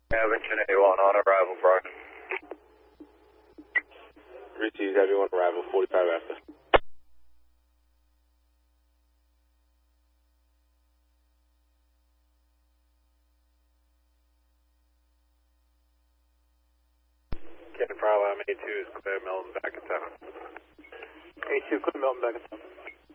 Avengton A1 on arrival, Brian. Receive everyone arrival, 45 after. Captain Bravo, I'm A2 is clear, Milton back in town. A2, clear Milton back in town.